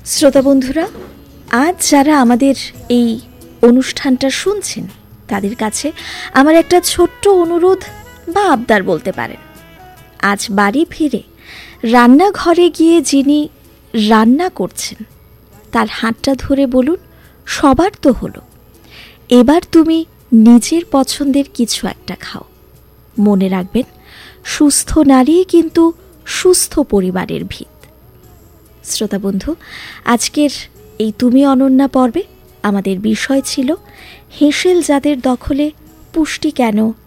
শ্রোতা বন্ধুরা, আজ যারা আমাদের এই অনুষ্ঠানটা শুনছেন তাদের কাছে আমার একটা ছোট্ট অনুরোধ বা আবদার বলতে পারেন। আজ বাড়ি ফিরে রান্নাঘরে গিয়ে যিনি রান্না করছেন তার হাতটা ধরে বলুন, সবার তো হলো, এবার তুমি নিজের পছন্দের কিছু একটা খাও। মনে রাখবেন, সুস্থ নারী কিন্তু সুস্থ পরিবারের ভিত। শ্রোতা বন্ধু, আজকের এই তুমি অনন্যা পর্বে আমাদের বিষয় ছিল হেঁসেল যাদের দখলে পুষ্টি কেন